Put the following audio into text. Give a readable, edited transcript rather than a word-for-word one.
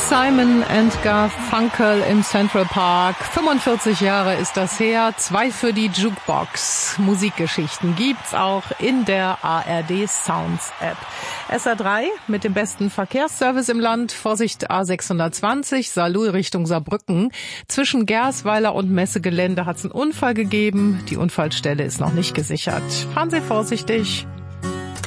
Simon and Garfunkel im Central Park. 45 Jahre ist das her. 2 für die Jukebox. Musikgeschichten gibt's auch in der ARD Sounds App. SR3 mit dem besten Verkehrsservice im Land. Vorsicht A620, Saarlouis Richtung Saarbrücken. Zwischen Gersweiler und Messegelände hat's einen Unfall gegeben. Die Unfallstelle ist noch nicht gesichert. Fahren Sie vorsichtig.